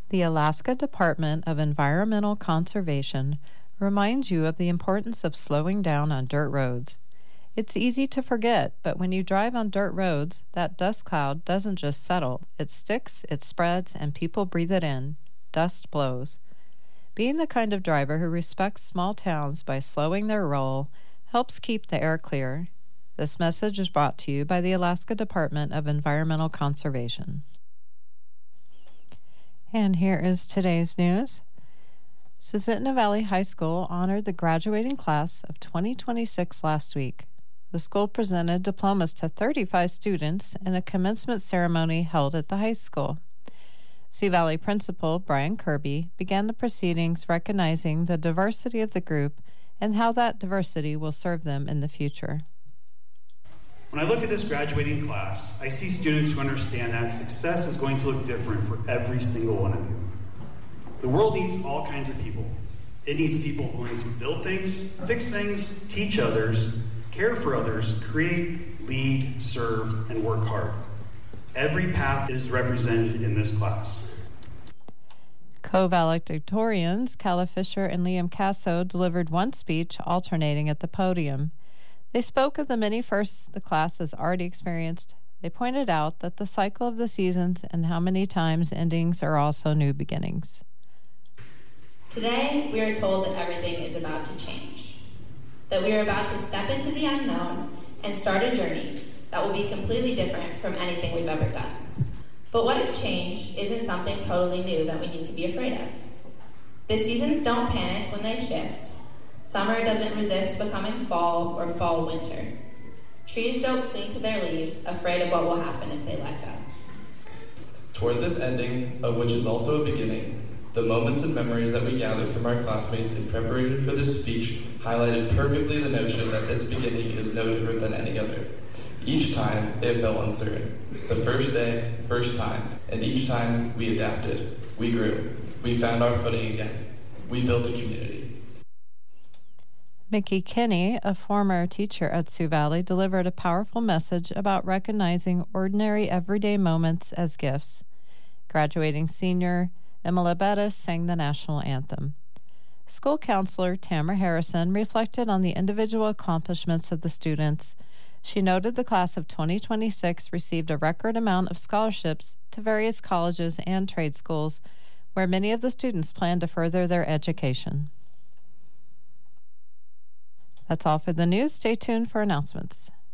The Alaska Department of Environmental Conservation reminds you of the importance of slowing down on dirt roads. It's easy to forget, but when you drive on dirt roads, that dust cloud doesn't just settle. It sticks, it spreads, and people breathe it in. Dust blows. Being the kind of driver who respects small towns by slowing their roll helps keep the air clear. This message is brought to you by the Alaska Department of Environmental Conservation. And here is today's news. Susitna Valley High School honored the graduating class of 2026 last week. The school presented diplomas to 35 students in a commencement ceremony held at the high school. Sioux Valley Principal Brian Kirby began the proceedings recognizing the diversity of the group and how that diversity will serve them in the future. When I look at this graduating class, I see students who understand that success is going to look different for every single one of you. The world needs all kinds of people. It needs people willing to build things, fix things, teach others, care for others, create, lead, serve, and work hard. Every path is represented in this class. Co-valedictorians Calla Fisher and Liam Casso delivered one speech alternating at the podium. They spoke of the many firsts the class has already experienced. They pointed out that the cycle of the seasons and how many times endings are also new beginnings. Today, we are told that everything is about to change, that we are about to step into the unknown and start a journey that will be completely different from anything we've ever done. But what if change isn't something totally new that we need to be afraid of? The seasons don't panic when they shift. Summer doesn't resist becoming fall or fall winter. Trees don't cling to their leaves, afraid of what will happen if they let go. Toward this ending, of which is also a beginning, the moments and memories that we gathered from our classmates in preparation for this speech highlighted perfectly the notion that this beginning is no different than any other. Each time, it felt uncertain. The first day, first time, and each time we adapted, we grew, we found our footing again, we built a community. Mickey Kinney, a former teacher at Sioux Valley, delivered a powerful message about recognizing ordinary everyday moments as gifts. Graduating senior Emily Bettis sang the national anthem. School counselor Tamara Harrison reflected on the individual accomplishments of the students. She noted the class of 2026 received a record amount of scholarships to various colleges and trade schools, where many of the students plan to further their education. That's all for the news. Stay tuned for announcements.